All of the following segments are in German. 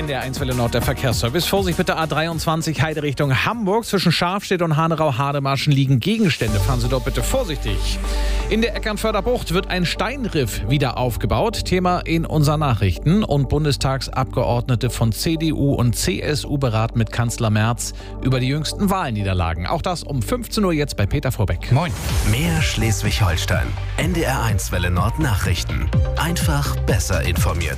NDR1 Welle Nord, der Verkehrsservice. Vorsicht bitte A23 Heide Richtung Hamburg. Zwischen Scharfstedt und Hanerau-Hademarschen liegen Gegenstände. Fahren Sie dort bitte vorsichtig. In der Eckernförder Bucht wird ein Steinriff wieder aufgebaut. Thema in unseren Nachrichten. Und Bundestagsabgeordnete von CDU und CSU beraten mit Kanzler Merz über die jüngsten Wahlniederlagen. Auch das um 15 Uhr jetzt bei Peter Vorbeck. Moin. Mehr Schleswig-Holstein. NDR1 Welle Nord Nachrichten. Einfach besser informiert.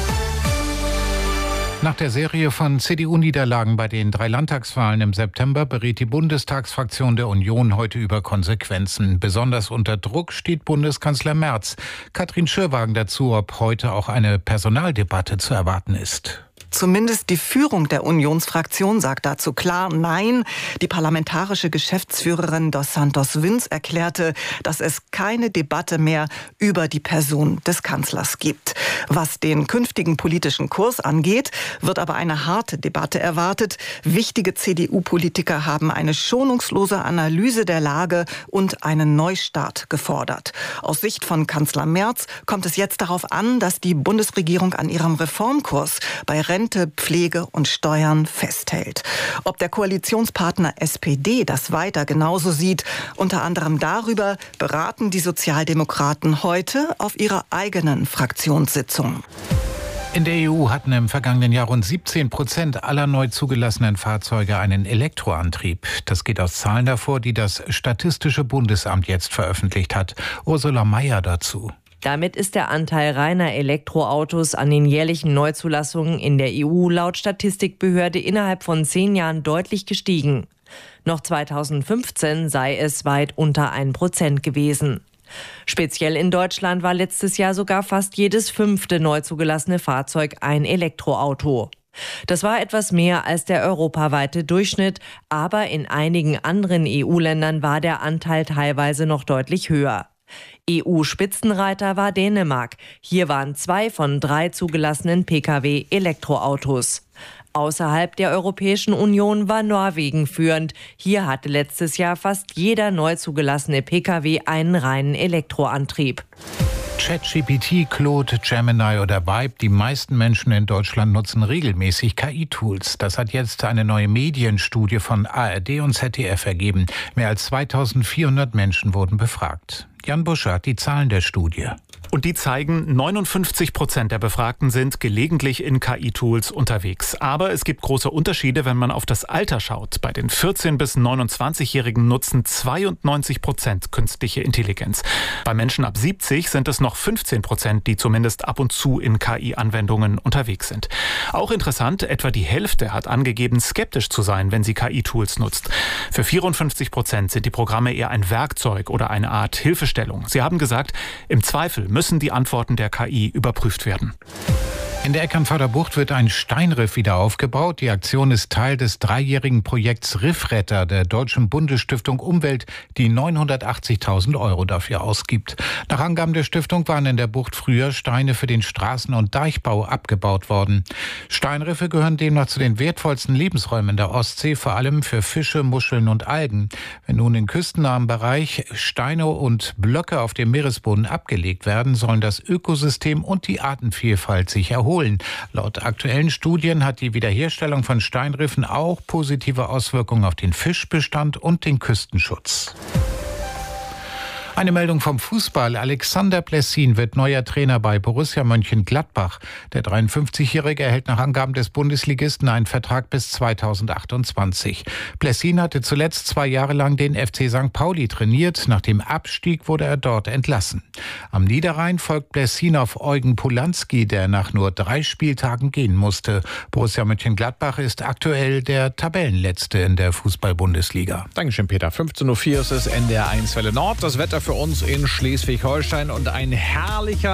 Nach der Serie von CDU-Niederlagen bei den 3 Landtagswahlen im September berät die Bundestagsfraktion der Union heute über Konsequenzen. Besonders unter Druck steht Bundeskanzler Merz. Katrin Schürwagen dazu, ob heute auch eine Personaldebatte zu erwarten ist. Zumindest die Führung der Unionsfraktion sagt dazu klar Nein. Die parlamentarische Geschäftsführerin Dos Santos Vince erklärte, dass es keine Debatte mehr über die Person des Kanzlers gibt. Was den künftigen politischen Kurs angeht, wird aber eine harte Debatte erwartet. Wichtige CDU-Politiker haben eine schonungslose Analyse der Lage und einen Neustart gefordert. Aus Sicht von Kanzler Merz kommt es jetzt darauf an, dass die Bundesregierung an ihrem Reformkurs bei Rente, Pflege und Steuern festhält. Ob der Koalitionspartner SPD das weiter genauso sieht, unter anderem darüber beraten die Sozialdemokraten heute auf ihrer eigenen Fraktionssitzung. In der EU hatten im vergangenen Jahr rund 17% aller neu zugelassenen Fahrzeuge einen Elektroantrieb. Das geht aus Zahlen hervor, die das Statistische Bundesamt jetzt veröffentlicht hat. Ursula Mayer dazu. Damit ist der Anteil reiner Elektroautos an den jährlichen Neuzulassungen in der EU laut Statistikbehörde innerhalb von 10 Jahren deutlich gestiegen. Noch 2015 sei es weit unter 1% gewesen. Speziell in Deutschland war letztes Jahr sogar fast jedes 5. neu zugelassene Fahrzeug ein Elektroauto. Das war etwas mehr als der europaweite Durchschnitt, aber in einigen anderen EU-Ländern war der Anteil teilweise noch deutlich höher. EU-Spitzenreiter war Dänemark. Hier waren 2 von 3 zugelassenen Pkw Elektroautos. Außerhalb der Europäischen Union war Norwegen führend. Hier hatte letztes Jahr fast jeder neu zugelassene Pkw einen reinen Elektroantrieb. ChatGPT, Claude, Gemini oder Vibe, die meisten Menschen in Deutschland nutzen regelmäßig KI-Tools. Das hat jetzt eine neue Medienstudie von ARD und ZDF ergeben. Mehr als 2400 Menschen wurden befragt. Jan Buscher hat die Zahlen der Studie. Und die zeigen, 59% der Befragten sind gelegentlich in KI-Tools unterwegs. Aber es gibt große Unterschiede, wenn man auf das Alter schaut. Bei den 14- bis 29-Jährigen nutzen 92% künstliche Intelligenz. Bei Menschen ab 70 sind es noch 15%, die zumindest ab und zu in KI-Anwendungen unterwegs sind. Auch interessant, etwa die Hälfte hat angegeben, skeptisch zu sein, wenn sie KI-Tools nutzt. Für 54% sind die Programme eher ein Werkzeug oder eine Art Hilfestellung. Sie haben gesagt, im Zweifel müssen die Antworten der KI überprüft werden. In der Eckernförder Bucht wird ein Steinriff wieder aufgebaut. Die Aktion ist Teil des 3-jährigen Projekts Riffretter der Deutschen Bundesstiftung Umwelt, die 980.000 € dafür ausgibt. Nach Angaben der Stiftung waren in der Bucht früher Steine für den Straßen- und Deichbau abgebaut worden. Steinriffe gehören demnach zu den wertvollsten Lebensräumen der Ostsee, vor allem für Fische, Muscheln und Algen. Wenn nun im küstennahen Bereich Steine und Blöcke auf dem Meeresboden abgelegt werden, sollen das Ökosystem und die Artenvielfalt sich erholen. Laut aktuellen Studien hat die Wiederherstellung von Steinriffen auch positive Auswirkungen auf den Fischbestand und den Küstenschutz. Eine Meldung vom Fußball. Alexander Plessin wird neuer Trainer bei Borussia Mönchengladbach. Der 53-Jährige erhält nach Angaben des Bundesligisten einen Vertrag bis 2028. Plessin hatte zuletzt 2 Jahre lang den FC St. Pauli trainiert. Nach dem Abstieg wurde er dort entlassen. Am Niederrhein folgt Plessin auf Eugen Polanski, der nach nur 3 Spieltagen gehen musste. Borussia Mönchengladbach ist aktuell der Tabellenletzte in der Fußball-Bundesliga. Dankeschön, Peter. 15.04 Uhr ist es NDR1 Welle Nord. Das Wetter für uns in Schleswig-Holstein und ein herrlicher